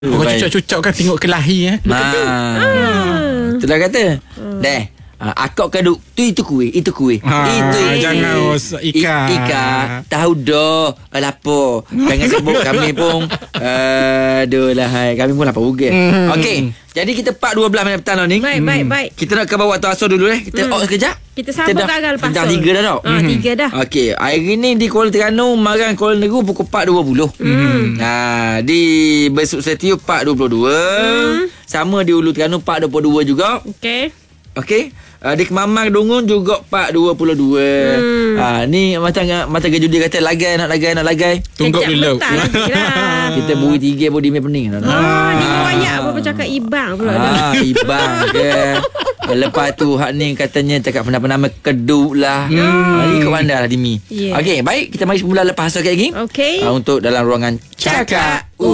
Cucuk-cucuk kan tengok kelahi Itulah kata. Dah. Akak kaduk itu kuih. Itu jangan Ika tahu dah lapar. Jangan sebut kami pun aduh lah hai. Kami pun lapar juga. Okey, jadi kita part 12 malam petang ni. Baik. Kita nak ke bawah tu asal dulu Kita sekejap. Kita sambung gagal lepas dah 3 dah tau. 3 dah. Okey, hari ni di Kuala Terengganu Marang Kuala Negeri pukul 4.20. Di Besuk Setiu 4.22. Sama di Ulu Terengganu 4.22 juga. Okey. Di Kemamang Dungun juga 4.22. Ni macam Gajudi kata nak lagai. Tungguk dulu. Kita bui 3 pun di pening. Ni banyak apa cakap ibang pula. Ibang ke. Lepas tu hak ni katanya cakap pernah keduk lah. Ikut pandai lah Dimi. Okey, baik, kita mari semula lepas asal lagi. Okey. Untuk dalam ruangan Cakap